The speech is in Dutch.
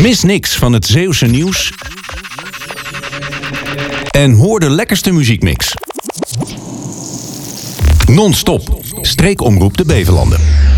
Mis niks van het Zeeuwse nieuws en hoor de lekkerste muziekmix. Non-stop, streekomroep de Beverlanden.